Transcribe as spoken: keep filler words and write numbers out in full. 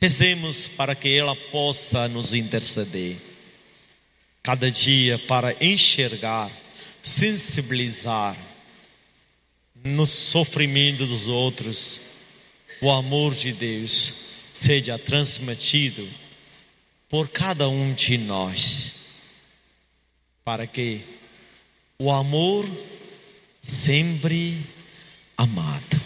Rezemos para que ela possa nos interceder cada dia, para enxergar, sensibilizar no sofrimento dos outros, o amor de Deus seja transmitido por cada um de nós, para que o amor sempre amado